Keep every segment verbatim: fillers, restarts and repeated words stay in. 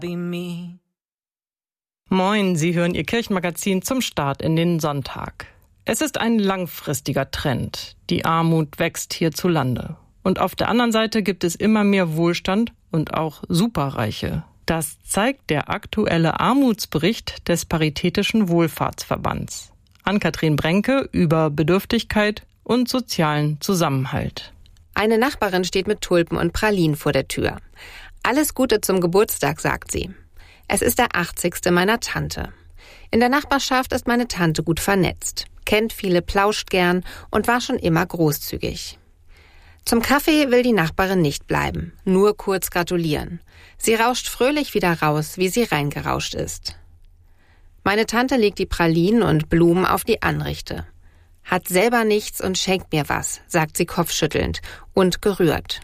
Moin, Sie hören Ihr Kirchenmagazin zum Start in den Sonntag. Es ist ein langfristiger Trend. Die Armut wächst hierzulande. Und auf der anderen Seite gibt es immer mehr Wohlstand und auch Superreiche. Das zeigt der aktuelle Armutsbericht des Paritätischen Wohlfahrtsverbands. Ann-Kathrin Brenke über Bedürftigkeit und sozialen Zusammenhalt. Eine Nachbarin steht mit Tulpen und Pralinen vor der Tür. Alles Gute zum Geburtstag, sagt sie. Es ist der achtzigste meiner Tante. In der Nachbarschaft ist meine Tante gut vernetzt, kennt viele, plauscht gern und war schon immer großzügig. Zum Kaffee will die Nachbarin nicht bleiben, nur kurz gratulieren. Sie rauscht fröhlich wieder raus, wie sie reingerauscht ist. Meine Tante legt die Pralinen und Blumen auf die Anrichte. Hat selber nichts und schenkt mir was, sagt sie kopfschüttelnd und gerührt.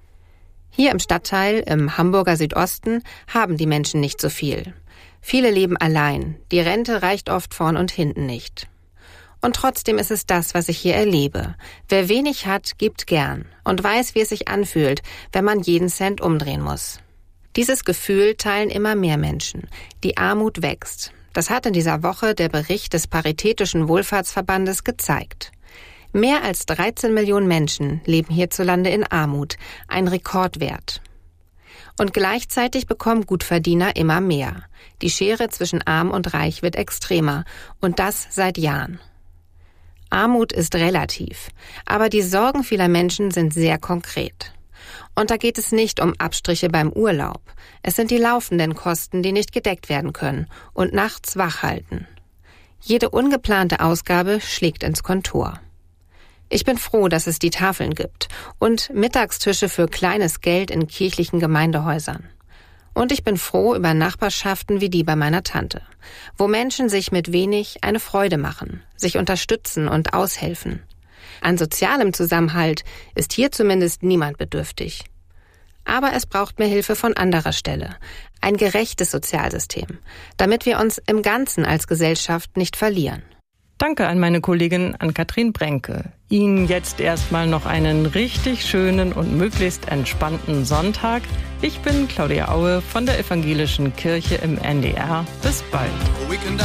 Hier im Stadtteil, im Hamburger Südosten, haben die Menschen nicht so viel. Viele leben allein, die Rente reicht oft vorn und hinten nicht. Und trotzdem ist es das, was ich hier erlebe. Wer wenig hat, gibt gern und weiß, wie es sich anfühlt, wenn man jeden Cent umdrehen muss. Dieses Gefühl teilen immer mehr Menschen. Die Armut wächst. Das hat in dieser Woche der Bericht des Paritätischen Wohlfahrtsverbandes gezeigt. Mehr als dreizehn Millionen Menschen leben hierzulande in Armut, ein Rekordwert. Und gleichzeitig bekommen Gutverdiener immer mehr. Die Schere zwischen Arm und Reich wird extremer und das seit Jahren. Armut ist relativ, aber die Sorgen vieler Menschen sind sehr konkret. Und da geht es nicht um Abstriche beim Urlaub. Es sind die laufenden Kosten, die nicht gedeckt werden können und nachts wach halten. Jede ungeplante Ausgabe schlägt ins Kontor. Ich bin froh, dass es die Tafeln gibt und Mittagstische für kleines Geld in kirchlichen Gemeindehäusern. Und ich bin froh über Nachbarschaften wie die bei meiner Tante, wo Menschen sich mit wenig eine Freude machen, sich unterstützen und aushelfen. An sozialem Zusammenhalt ist hier zumindest niemand bedürftig. Aber es braucht mehr Hilfe von anderer Stelle, ein gerechtes Sozialsystem, damit wir uns im Ganzen als Gesellschaft nicht verlieren. Danke an meine Kollegin Ann-Kathrin Brenke. Ihnen jetzt erstmal noch einen richtig schönen und möglichst entspannten Sonntag. Ich bin Claudia Aue von der Evangelischen Kirche im N D R. Bis bald.